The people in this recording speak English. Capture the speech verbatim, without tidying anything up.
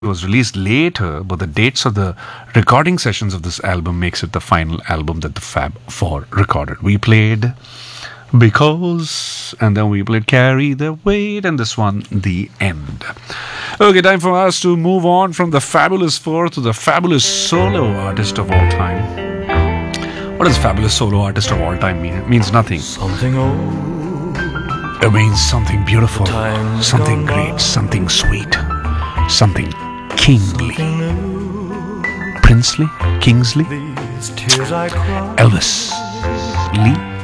was released later, but the dates of the recording sessions of this album makes it the final album that the Fab Four recorded. We played Because, and then we played Carry the Weight, and this one, The End. Okay, time for us to move on from the Fabulous Four to the fabulous solo artist of all time. What does fabulous solo artist of all time mean? It means nothing. Something old. It means something beautiful, something great, something sweet, something kingly. Princely, Kingsley, These tears I cry. Elvis, Lee,